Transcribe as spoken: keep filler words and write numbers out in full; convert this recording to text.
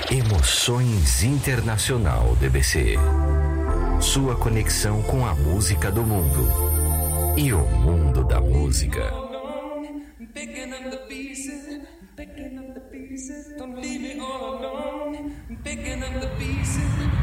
Emoções Internacional D B C. Sua conexão com a música do mundo e o mundo da música. Picking up the pieces, picking up the pieces, don't leave me all alone. Picking up the pieces.